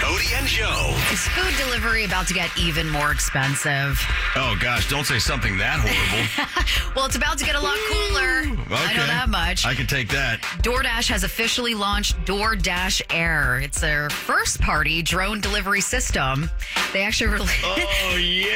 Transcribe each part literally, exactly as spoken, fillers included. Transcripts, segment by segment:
Cody and Joe. Is food delivery about to get even more expensive? Oh, gosh, don't say something that horrible. Well, it's about to get a lot cooler. I know Okay. that much. I can take that. DoorDash has officially launched DoorDash Air. It's their first-party drone delivery system. They actually re- Oh,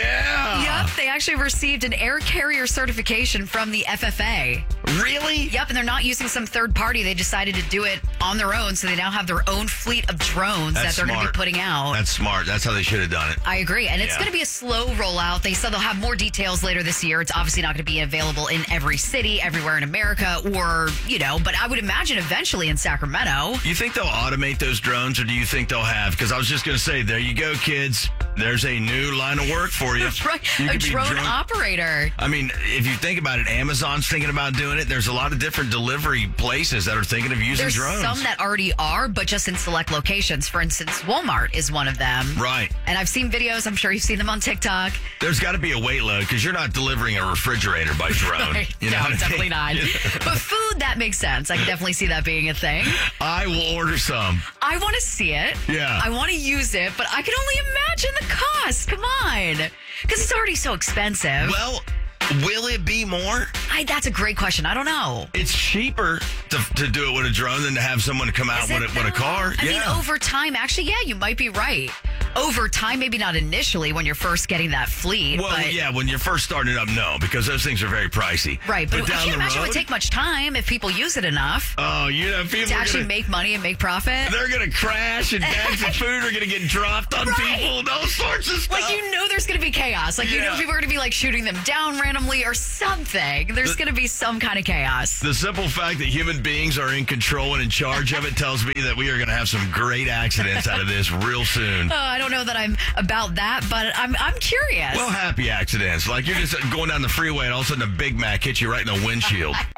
yeah. Yep, they actually received an air carrier certification from the F F A. Really? Yep, and they're not using some third party. They decided to do it on their own, so they now have their own fleet of drones That's that they're going to smart. be putting out. That's smart. That's how they should have done it. I agree. And it's Yeah. going to be a slow rollout. They said they'll have more details later this year. It's obviously not going to be available in every city, everywhere in America, or, you know, but I would imagine eventually in Sacramento. You think they'll automate those drones, or do you think they'll have? Because I was just going to say, there you go, kids. There's a new line of work for you. That's right. You A could be drone operator. I mean, if you think about it, Amazon's thinking about doing it. There's a lot of different delivery places that are thinking of using There's drones. some that already are, but just in select locations. For instance, Walmart is one of them. Right. And I've seen videos. I'm sure you've seen them on TikTok. There's got to be a weight load because you're not delivering a refrigerator by drone. Right. You know No, what I mean? definitely not. But food, that makes sense. I can definitely see that being a thing. I will order some. I want to see it. Yeah. I want to use it, but I can only imagine the cost. Come on. Because it's already so expensive. Well, will it be more? I, that's a great question. I don't know. It's cheaper to, to do it with a drone than to have someone come out Is with it a, with a though? car. I yeah. mean, over time, actually, yeah, you might be right. Over time, maybe not initially when you're first getting that fleet. well, but, yeah, when you're first starting it up, no, because those things are very pricey. Right, but, I down can't the imagine it road, would take much time if people use it enough oh, you know, people to are actually gonna, make money and make profit. they're going to crash and bags of food are going to get dropped on Right. people and all sorts of stuff. Like, you know there's going to be chaos. Like, you know Yeah. people are going to be, like, shooting them down randomly or something. There's going to be some kind of chaos. The simple fact that human beings are in control and in charge of it tells me that we are going to have some great accidents out of this real soon. Oh, I don't know that I'm about that, but I'm I'm curious. Well, happy accidents. Like you're just going down the freeway and all of a sudden a Big Mac hits you right in the windshield.